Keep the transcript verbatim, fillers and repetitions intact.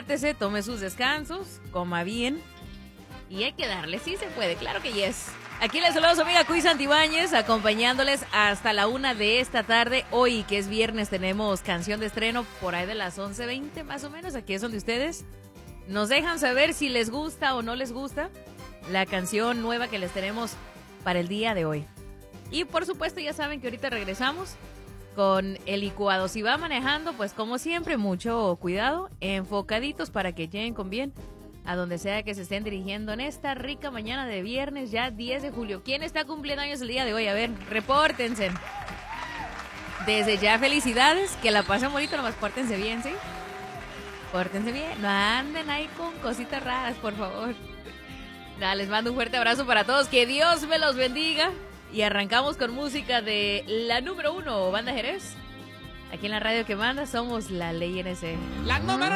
hidrátese, tome sus descansos, coma bien. Y hay que darle, sí se puede, claro que yes. Aquí les saludo a su amiga Cuy Santibáñez, acompañándoles hasta la una de esta tarde. Hoy, que es viernes, tenemos canción de estreno por ahí de las once veinte más o menos. Aquí es donde ustedes nos dejan saber si les gusta o no les gusta la canción nueva que les tenemos para el día de hoy. Y por supuesto ya saben que ahorita regresamos con el licuado. Si va manejando, pues como siempre, mucho cuidado, enfocaditos para que lleguen con bien a donde sea que se estén dirigiendo en esta rica mañana de viernes, ya diez de julio. ¿Quién está cumpliendo años el día de hoy? A ver, repórtense. Desde ya, felicidades, que la pasen bonito, nomás pórtense bien, ¿sí? Pórtense bien, no anden ahí con cositas raras, por favor. Nada, les mando un fuerte abrazo para todos, que Dios me los bendiga. Y arrancamos con música de la número uno, Banda Jerez. Aquí en la radio que manda somos la Ley N C. La número